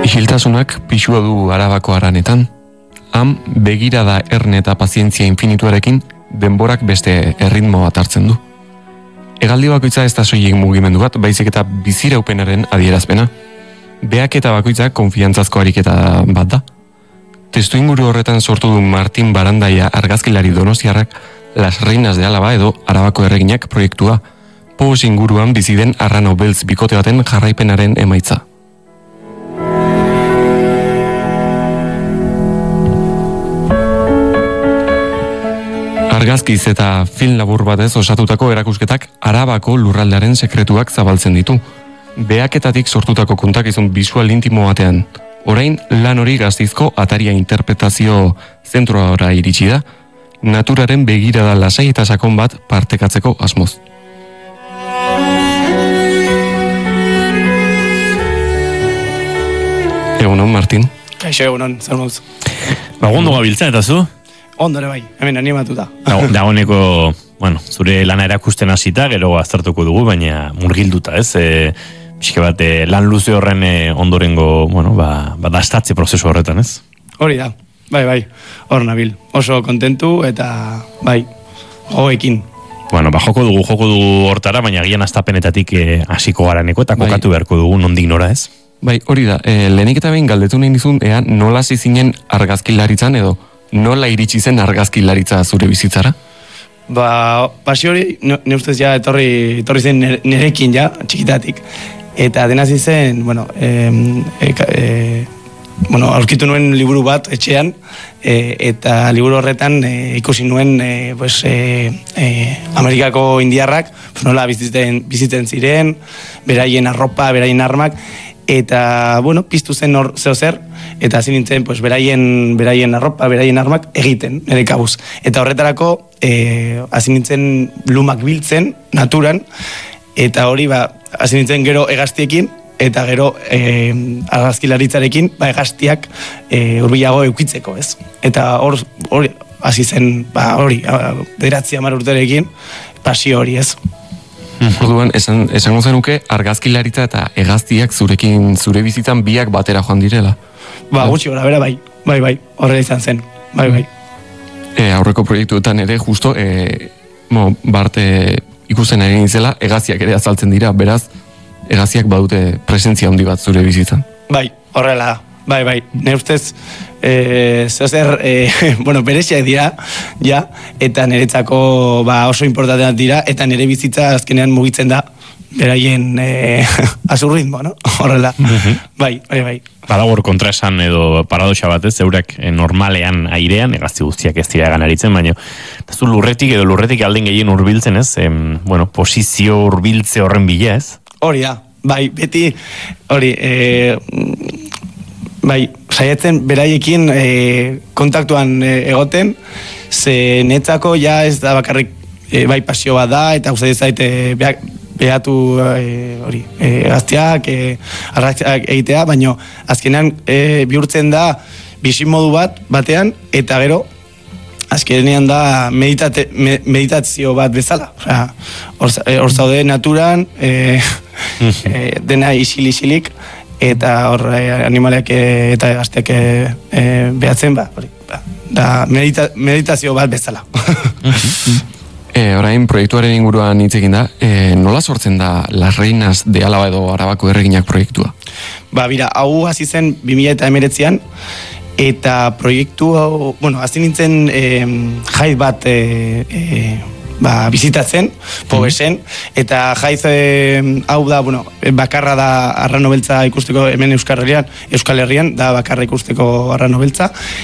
Isiltasunak pixua du Arabako haranetan. Han begirada erne eta pazientzia infinituarekin denborak beste erritmo bat hartzen du. Hegaldi bakoitza ez da soilik mugimendu bat, baizik eta biziraupenaren adierazpena. Behaketa bakoitza konfiantzazko ariketa bat da. Testuinguru horretan sortu du Martin Barandaia argazkilari donostiarrak Las Reinas de Álava edo Arabako Erreginak proiektua, Pos inguruan bizi den arrano beltz bikote baten jarraipenaren emaitza. Argazkiz eta film labur batez osatutako erakusketak Arabako lurraldearen sekretuak zabaltzen ditu. Behaketatik sortutako kontakizun bisual intimo batean. Orain lan hori Gasteizko Ataria interpretazio zentroara iritsi da, naturaren begirada lasai eta sakon bat partekatzeko asmoz. Egunon, Martin. Kaixo, egunon, zer moz. Ondo gabiltza eta zu? Ondo ere bai, hemen animatuta. Dagoeneko, zure lana erakusten hasita, gero aztertuko dugu, baina murgilduta, ez? Pixke bat, lan luze horren ondorengo, dastatze prozesu horretan, ez? Hori da, bai, hor nabil. Oso kontentu eta, gogoekin. Joko dugu hortara, baina gian astapenetatik hasiko garaneko eta kokatu beharko dugu nondik nora, ez? Bai, hori da, lehenik eta behin galdetu nahi nizun, nola zizinen argazkilaritzan edo nola iritsi zen argazkilaritza zure bizitzara? Pasio hori, ne ustez ja etorri zen nerekin ja, txikitatik. Eta denazi zen, aurkitu nuen liburu bat etxean, eta liburu horretan ikusi nuen Amerikako indiarrak nola bizitzen ziren, beraien arropa, beraien armak, eta, piztu zen hor zer, eta hasi nintzen, beraien arropa, beraien armak egiten, nire kabuz. Eta horretarako, hasi nintzen lumak biltzen, naturan, eta hori, hasi nintzen gero hegaztiekin, eta gero argazkilaritzarekin, hegaztiak hurbilago eukitzeko, ez? Eta hor hasi zen, hori, 9-10 urterekin, pasio hori, ez? Orduan, esango zenuke argazkilaritza eta hegaztiak zure bizitzan biak batera joan direla. Gutxi gora, bera, bai, horrela izan zen, bai. Aurreko proiektuetan ere, justo, Barte ikusten ari nintzela, hegaztiak ere azaltzen dira, beraz, hegaztiak badute presentzia handi bat zure bizitzan. Bai, horrela da. Bai, ne ustez, bereziak dira, ja, eta niretzako oso importanteak dira, eta nire bizitza azkenean mugitzen da, beraien azurritmo, no? Horrela, bai. Badagor kontraesan edo paradoxa batez, eurak normalean airean, hegazti guztiak ez dira ganaritzen, baina zu lurretik alden gehien hurbiltzen, ez? Posizio hurbiltze horren bila, ez? Hori da, bai, beti, hori, saiatzen beraiekin kontaktuan egoten, ze netzako ja ez da bakarrik pasio bat da, eta uste zaite behatu gaztiak, arrakzak egitea, baina azkenean bihurtzen da bizimodu batean, eta gero azkenean da meditazio bat bezala. Hor zaude naturan, dena isilik, eta hor animaleak eta gazteak behatzen, da meditazio bat bezala. Orain proiektuaren inguruan hitz egin da, nola sortzen da Las Reinas de Álava edo Arabako Erreginak proiektua? Bira, hau hasi zen 2019an, eta proiektu hau, hasi nintzen jaiz bat bizitatzen, pobesen, eta jaiz hau da, bakarra da arrano beltza ikusteko hemen Euskal Herrian, da bakarra ikusteko arrano beltza,